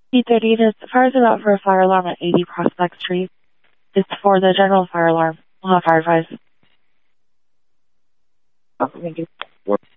8:30, this fire is about for a fire alarm at 80 Prospect Street. It's for the general fire alarm. We'll have fire advice. Thank you.